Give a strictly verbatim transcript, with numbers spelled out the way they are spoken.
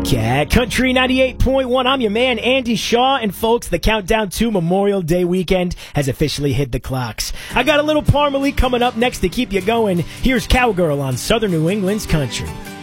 Cat Country ninety-eight point one. I'm your man, Andy Shaw. And folks, the countdown to Memorial Day weekend has officially hit the clocks. I got a little Parmalee coming up next to keep you going. Here's Cowgirl on Southern New England's Country.